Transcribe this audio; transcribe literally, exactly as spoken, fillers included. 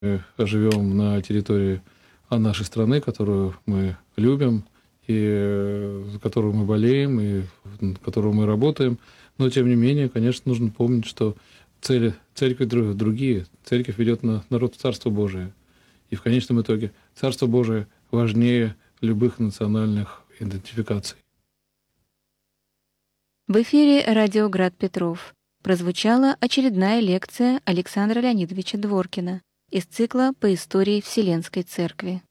Мы живем на территории нашей страны, которую мы любим, и за которую мы болеем, и на которую мы работаем. Но, тем не менее, конечно, нужно помнить, что цели церкви другие. Церковь ведет на народ в Царство Божие. И в конечном итоге Царство Божие важнее любых национальных идентификаций. В эфире радио «Град Петров» прозвучала очередная лекция Александра Леонидовича Дворкина из цикла по истории Вселенской Церкви.